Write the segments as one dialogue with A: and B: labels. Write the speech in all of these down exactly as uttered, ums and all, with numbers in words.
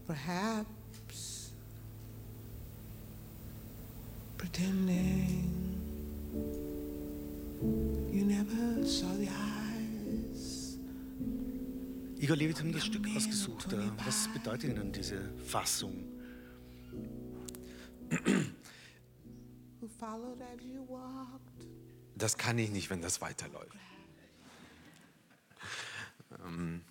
A: perhaps pretending you never saw the eyes.
B: Igor Levit haben das Stück ausgesucht. Was bedeutet Ihnen diese Fassung?
C: Das kann ich nicht, wenn das weiterläuft. Ähm,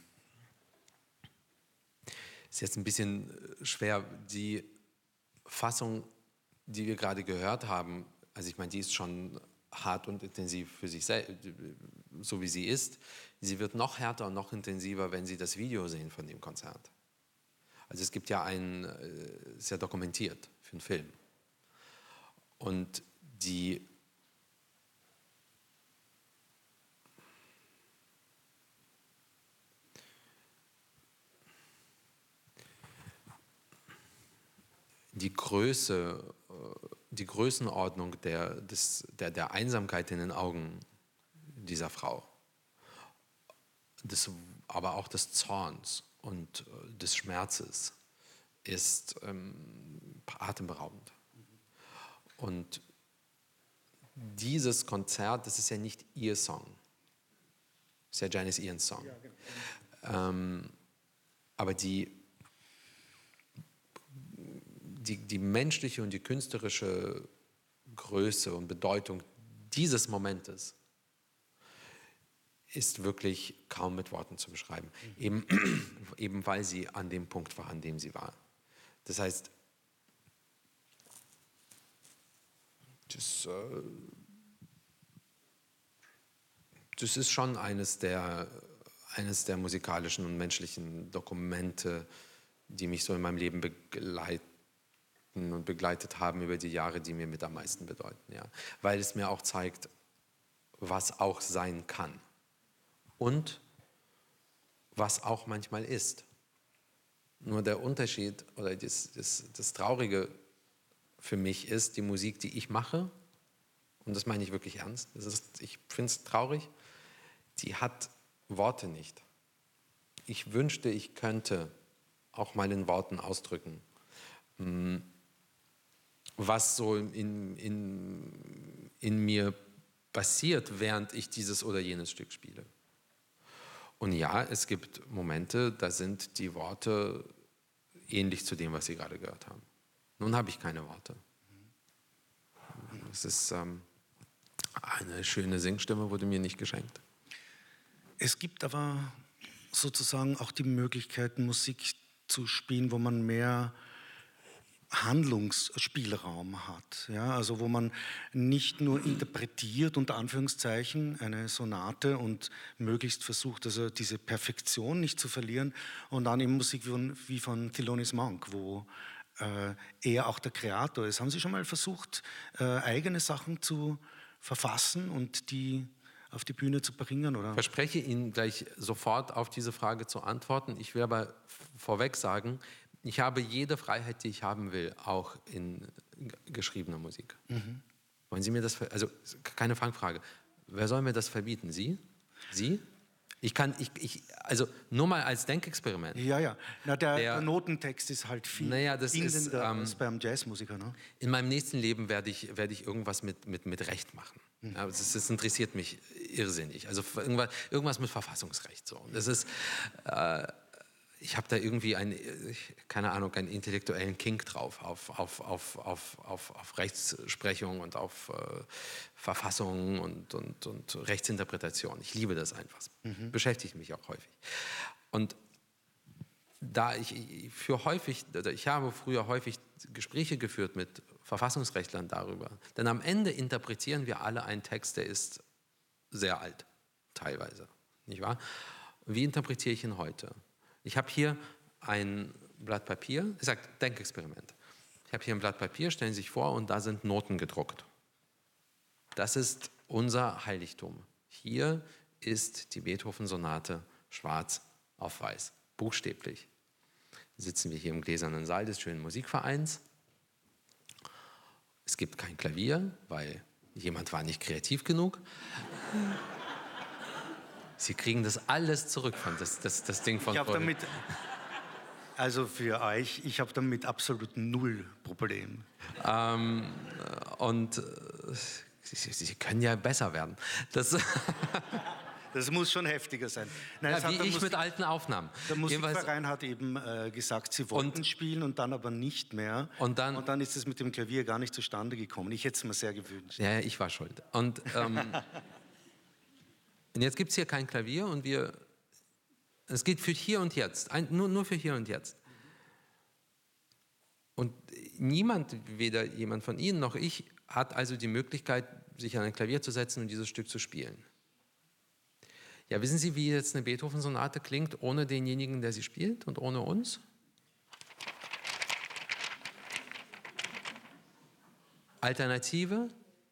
C: ist jetzt ein bisschen schwer. Die Fassung, die wir gerade gehört haben, also ich meine, die ist schon hart und intensiv für sich selbst, so wie sie ist. Sie wird noch härter und noch intensiver, wenn Sie das Video sehen von dem Konzert. Also es gibt ja einen, ist ja dokumentiert für einen Film. Und die die Größe, die Größenordnung der, des, der, der Einsamkeit in den Augen dieser Frau, des, aber auch des Zorns und des Schmerzes ist ähm, atemberaubend. Und dieses Konzert, das ist ja nicht ihr Song, das ist ja Janis Ians Song. Ja, genau. ähm, aber die Die, die menschliche und die künstlerische Größe und Bedeutung dieses Momentes ist wirklich kaum mit Worten zu beschreiben. Mhm. Eben, eben weil sie an dem Punkt war, an dem sie war. Das heißt, das, äh, das ist schon eines der, eines der musikalischen und menschlichen Dokumente, die mich so in meinem Leben begleiten und begleitet haben über die Jahre, die mir mit am meisten bedeuten. Ja. Weil es mir auch zeigt, was auch sein kann und was auch manchmal ist. Nur der Unterschied oder das, das, das Traurige für mich ist, die Musik, die ich mache, und das meine ich wirklich ernst, das ist, ich finde es traurig, die hat Worte nicht. Ich wünschte, ich könnte auch mal in Worten ausdrücken, was so in, in, in mir passiert, während ich dieses oder jenes Stück spiele. Und ja, es gibt Momente, da sind die Worte ähnlich zu dem, was Sie gerade gehört haben. Nun habe ich keine Worte. Es ist ähm, eine schöne Singstimme, wurde mir nicht geschenkt.
B: Es gibt aber sozusagen auch die Möglichkeit, Musik zu spielen, wo man mehr Handlungsspielraum hat, ja, also wo man nicht nur interpretiert, unter Anführungszeichen, eine Sonate und möglichst versucht, also diese Perfektion nicht zu verlieren und dann eben Musik wie von, wie von Thelonious Monk, wo äh, er auch der Kreator ist. Haben Sie schon mal versucht, äh, eigene Sachen zu verfassen und die auf die Bühne zu bringen? Oder?
C: Ich verspreche Ihnen gleich sofort auf diese Frage zu antworten. Ich will aber vorweg sagen, ich habe jede Freiheit, die ich haben will, auch in geschriebener Musik. Mhm. Wollen Sie mir das, also keine Fangfrage, wer soll mir das verbieten? Sie? Sie? Ich kann, ich, ich, also nur mal als Denkexperiment.
B: Ja, ja. Na, der, der, der Notentext ist halt viel
C: naja, das ist, ähm,
B: als beim Jazzmusiker. Ne?
C: In meinem nächsten Leben werde ich, werde ich irgendwas mit, mit, mit Recht machen. Mhm. Ja, das, das interessiert mich irrsinnig. Also irgendwas, irgendwas mit Verfassungsrecht. So. Das ist, äh, ich habe da irgendwie einen, keine Ahnung, einen intellektuellen Kink drauf, auf, auf, auf, auf, auf, auf Rechtsprechung und auf äh, Verfassung und, und, und Rechtsinterpretation. Ich liebe das einfach. Mhm. Beschäftigt mich auch häufig. Und da ich für häufig, ich habe früher häufig Gespräche geführt mit Verfassungsrechtlern darüber, denn am Ende interpretieren wir alle einen Text, der ist sehr alt, teilweise, nicht wahr? Wie interpretiere ich ihn heute? Ich habe hier ein Blatt Papier, ich sage Denkexperiment. Ich habe hier ein Blatt Papier, stellen Sie sich vor, und da sind Noten gedruckt. Das ist unser Heiligtum. Hier ist die Beethoven-Sonate schwarz auf weiß, buchstäblich. Sitzen wir hier im gläsernen Saal des schönen Musikvereins. Es gibt kein Klavier, weil jemand war nicht kreativ genug. Sie kriegen das alles zurück von das, das, das Ding von
B: ich damit, Also für euch, ich habe damit absolut null Problem.
C: Ähm, und äh, Sie, Sie können ja besser werden. Das,
B: Das muss schon heftiger sein. Nein,
C: ja,
B: es hat
C: wie
B: der
C: ich
B: Musik,
C: mit alten Aufnahmen.
B: der
C: Jedenfalls,
B: Musikverein hat eben äh, gesagt, sie wollten
C: Und-
B: spielen und dann aber nicht mehr.
C: Und dann-
B: und dann ist es mit dem Klavier gar nicht zustande gekommen. Ich hätte es mir sehr gewünscht.
C: ja, ja, ich war schuld. Und, ähm, und jetzt gibt es hier kein Klavier und wir, es geht für hier und jetzt, ein, nur, nur für hier und jetzt. Und niemand, weder jemand von Ihnen noch ich, hat also die Möglichkeit, sich an ein Klavier zu setzen und dieses Stück zu spielen. Ja, wissen Sie, wie jetzt eine Beethoven-Sonate klingt, ohne denjenigen, der sie spielt und ohne uns? Alternative?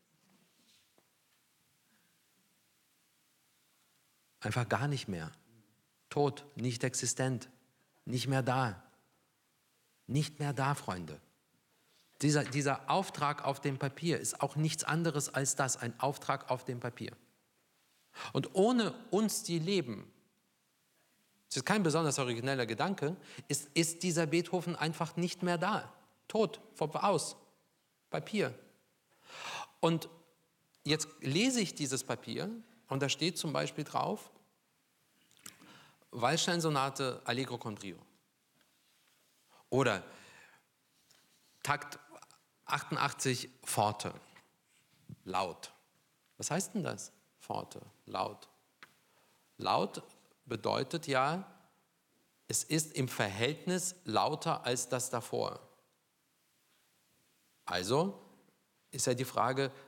C: Einfach gar nicht mehr. Tot, nicht existent, nicht mehr da. Nicht mehr da, Freunde. Dieser, dieser Auftrag auf dem Papier ist auch nichts anderes als das, ein Auftrag auf dem Papier. Und ohne uns, die leben, das ist kein besonders origineller Gedanke, ist, ist dieser Beethoven einfach nicht mehr da. Tot, aus, Papier. Und jetzt lese ich dieses Papier und da steht zum Beispiel drauf, Waldstein-Sonate Allegro con Brio. Oder Takt achtundachtzig Forte, laut. Was heißt denn das? Forte, laut. Laut bedeutet ja, es ist im Verhältnis lauter als das davor. Also ist ja die Frage,